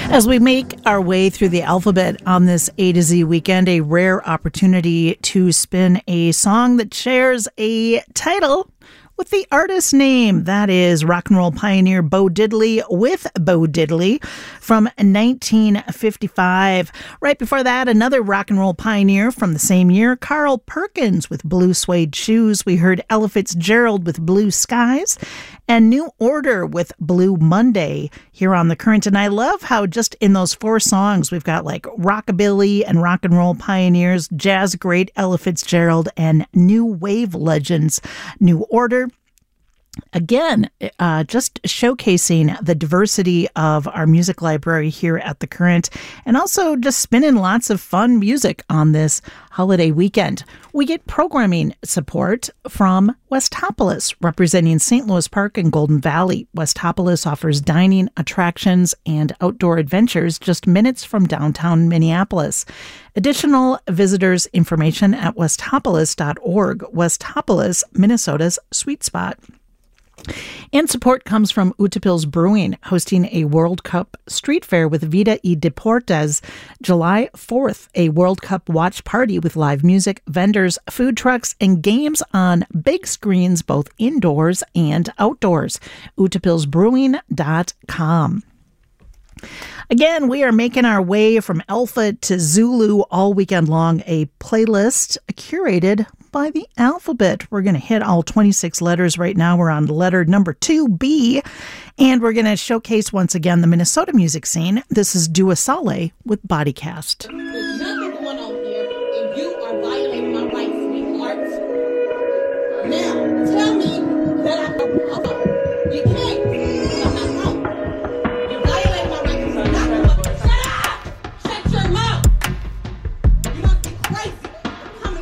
As we make our way through the alphabet on this A to Z weekend, a rare opportunity to spin a song that shares a title with the artist's name. That is rock and roll pioneer Bo Diddley with Bo Diddley from 1955. Right before that, another rock and roll pioneer from the same year, Carl Perkins with Blue Suede Shoes. We heard Ella Fitzgerald with Blue Skies and New Order with Blue Monday here on The Current. And I love how just in those four songs, we've got like rockabilly and rock and roll pioneers, jazz great Ella Fitzgerald, and new wave legends, New Order. Again, just showcasing the diversity of our music library here at The Current, and also just spinning lots of fun music on this holiday weekend. We get programming support from Westopolis, representing St. Louis Park and Golden Valley. Westopolis offers dining, attractions, and outdoor adventures just minutes from downtown Minneapolis. Additional visitors information at westopolis.org. Westopolis, Minnesota's sweet spot. And support comes from Utepils Brewing, hosting a World Cup street fair with Vida y Deportes July 4th, a World Cup watch party with live music, vendors, food trucks, and games on big screens, both indoors and outdoors. Utepilsbrewing.com. Again, we are making our way from Alpha to Zulu all weekend long, a playlist curated by the alphabet. We're going to hit all 26 letters right now. We're on letter number 2B, and we're going to showcase once again the Minnesota music scene. This is Dua Saleh with Bodycast. There's nothing going on here, and you are violating my rights, sweetheart. Now, tell me that I'm wrong. You can't. I'm not wrong. You violate my rights. You're not wrong. Shut up! Shut your mouth! You must be crazy.